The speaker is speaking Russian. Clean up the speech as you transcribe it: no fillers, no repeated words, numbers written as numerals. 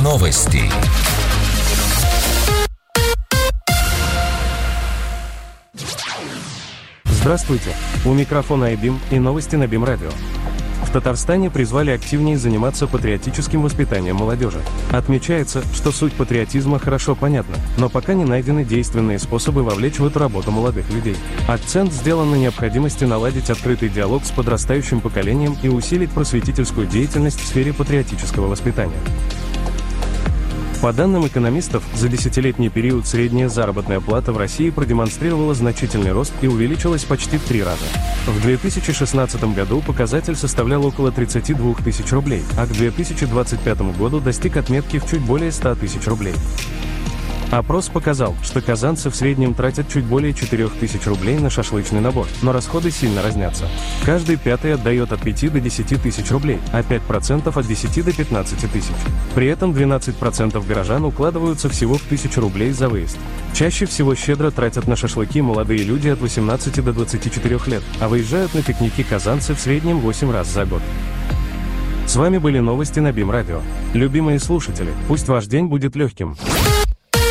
Новости. Здравствуйте, у микрофона Айбим и новости на БИМ Радио. В Татарстане призвали активнее заниматься патриотическим воспитанием молодежи. Отмечается, что суть патриотизма хорошо понятна, но пока не найдены действенные способы вовлечь в эту работу молодых людей. Акцент сделан на необходимости наладить открытый диалог с подрастающим поколением и усилить просветительскую деятельность в сфере патриотического воспитания. По данным экономистов, за десятилетний период средняя заработная плата в России продемонстрировала значительный рост и увеличилась почти в 3 раза. В 2016 году показатель составлял около 32 тысяч рублей, а к 2025 году достиг отметки в чуть более 100 тысяч рублей. Опрос показал, что казанцы в среднем тратят чуть более 4 тысяч рублей на шашлычный набор, но расходы сильно разнятся. Каждый пятый отдает от 5 до 10 тысяч рублей, а 5% от 10 до 15 тысяч. При этом 12% горожан укладываются всего в 1000 рублей за выезд. Чаще всего щедро тратят на шашлыки молодые люди от 18 до 24 лет, а выезжают на пикники казанцы в среднем 8 раз за год. С вами были новости на БИМ Радио. Любимые слушатели, пусть ваш день будет легким.